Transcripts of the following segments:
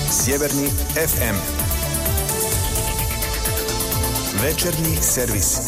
Sjeverni FM. Večernji servis.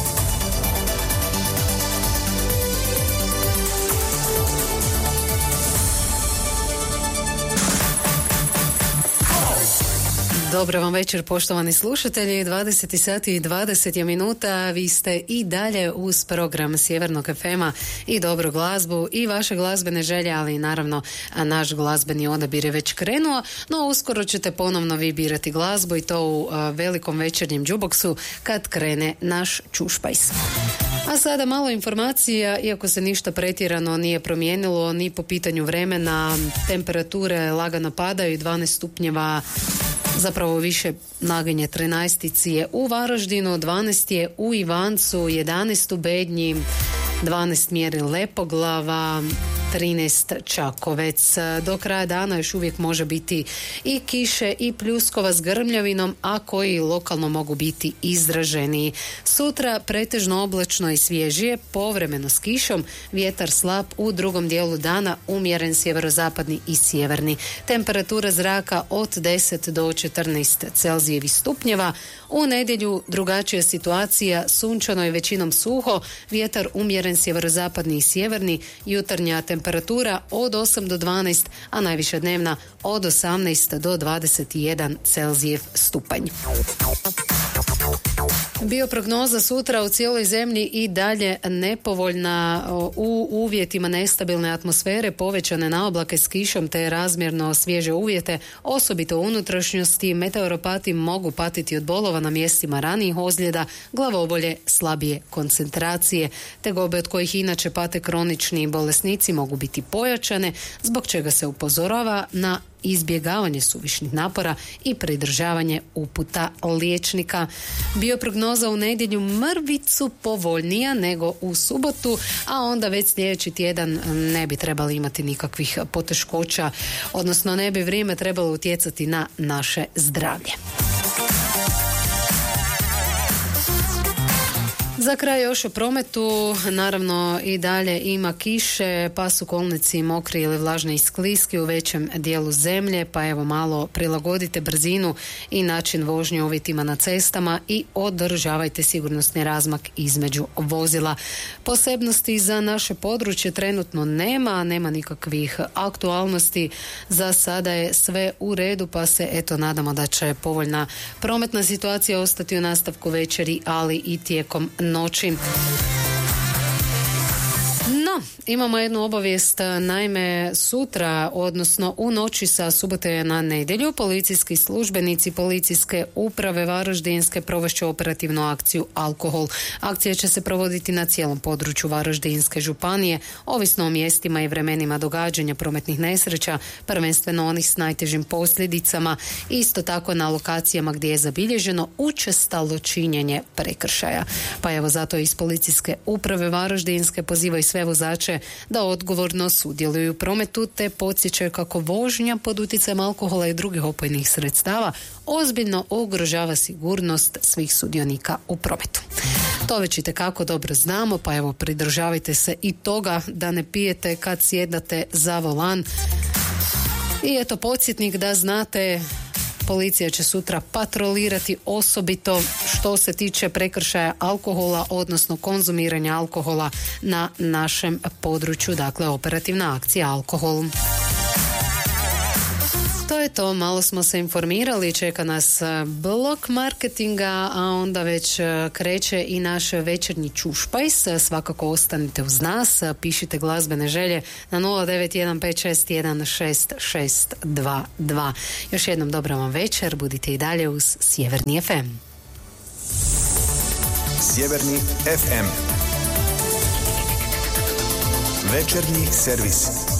Dobro vam večer, poštovani slušatelji. 20 sati i 20 minuta. Vi ste i dalje uz program Sjevernog FM-a i dobru glazbu i vaše glazbene želje, ali naravno naš glazbeni odabir je već krenuo, no uskoro ćete ponovno vi birati glazbu i to u velikom večernjem džuboksu kad krene naš čušpajs. A sada malo informacija, iako se ništa pretjerano nije promijenilo ni po pitanju vremena, temperature lagano padaju, 12 stupnjeva zapravo više naginje 13 je u Varaždinu, 12 je u Ivancu, 11 u Bednji, 12 mjeri Lepoglava, 13 Čakovec. Do kraja dana još uvijek može biti i kiše i pljuskova s grmljavinom, a koji lokalno mogu biti izraženi. Sutra pretežno oblačno i svježije, povremeno s kišom, vjetar slab, u drugom dijelu dana umjeren sjeverozapadni i sjeverni. Temperatura zraka od 10 do 14 Celzijevih stupnjeva. U nedjelju drugačija situacija, sunčano i većinom suho, vjetar umjeren sjeverozapadni i sjeverni, jutarnja temperatura od 8 do 12, a najviša dnevna od 18 do 21 Celzijev stupanj. Bioprognoza sutra u cijeloj zemlji i dalje nepovoljna, u uvjetima nestabilne atmosfere, povećane naoblake s kišom te razmjerno svježe uvjete, osobito u unutrašnjosti. Meteoropati mogu patiti od bolova na mjestima ranijih ozljeda, glavobolje, slabije koncentracije. Tegobe od kojih inače pate kronični bolesnici mogu biti pojačane, zbog čega se upozorava na izbjegavanje suvišnih napora i pridržavanje uputa liječnika. Bioprognoza u nedjelju mrvicu povoljnija nego u subotu, a onda već sljedeći tjedan ne bi trebali imati nikakvih poteškoća, odnosno ne bi vrijeme trebalo utjecati na naše zdravlje. Za kraj još o prometu, naravno i dalje ima kiše, pa su kolnici mokri ili vlažni i skliski u većem dijelu zemlje, pa evo malo prilagodite brzinu i način vožnje uvjetima na cestama i održavajte sigurnosni razmak između vozila. Posebnosti za naše područje trenutno nema nikakvih aktualnosti, za sada je sve u redu, pa se eto nadamo da će povoljna prometna situacija ostati u nastavku večeri, ali i tijekom noći. No, imamo jednu obavijest, naime sutra, odnosno u noći sa subote na nedjelju, policijski službenici policijske uprave Varaždinske provest će operativnu akciju Alkohol. Akcija će se provoditi na cijelom području Varaždinske županije, ovisno o mjestima i vremenima događanja prometnih nesreća, prvenstveno onih s najtežim posljedicama, isto tako na lokacijama gdje je zabilježeno učestalo činjenje prekršaja. Pa evo zato iz policijske uprave Varaždinske pozivaju sve vozače da odgovorno sudjeluju u prometu te podsjećaju kako vožnja pod utjecajem alkohola i drugih opojnih sredstava ozbiljno ugrožava sigurnost svih sudionika u prometu. To već itekako dobro znamo, pa evo pridržavajte se i toga da ne pijete kad sjedate za volan. I eto podsjetnik da znate, policija će sutra patrolirati osobito što se tiče prekršaja alkohola, odnosno konzumiranja alkohola na našem području, dakle operativna akcija Alkohol. To je to, malo smo se informirali, čeka nas blok marketinga, a onda već kreće i naš večernji čušpajs. Svakako ostanite uz nas, pišite glazbene želje na 0915616622. Još jednom dobro vam večer, budite i dalje uz Sjeverni FM. Sjeverni FM. Večernji servis.